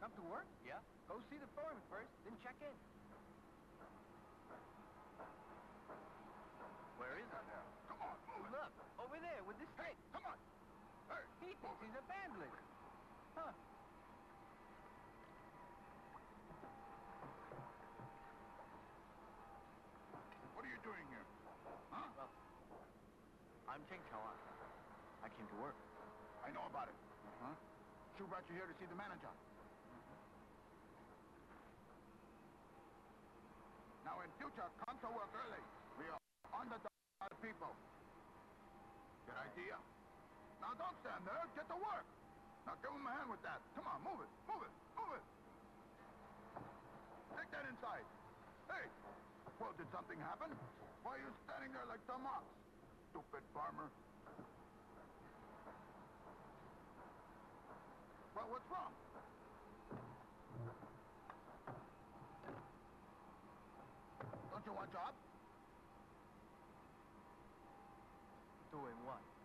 Come to work? Yeah? Go see the foreman first, then check in. Where is Down he? there. Come on, move it. Look, over there with this Hey, stick. come on. Hey, He thinks he's a band leader. Huh. What are you doing here? Huh? Well, I'm Cheng Chao. I came to work. I know about it. Huh? Shu brought you here to see the manager. Now, in future, come to work early. We are on the dot people. Good idea? Now, don't stand there. Get to work. Now, give him a hand with that. Come on, move it. Move it. Move it. Take that inside. Hey. Well, did something happen? Why are you standing there like some ox? Stupid farmer. Well, what's wrong? Don't you want a job? Doing what?